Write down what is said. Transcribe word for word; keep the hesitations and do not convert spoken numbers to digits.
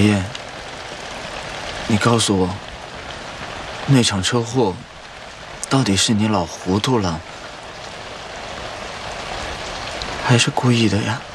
爷爷，你告诉我，那场车祸到底是你老糊涂了，还是故意的呀？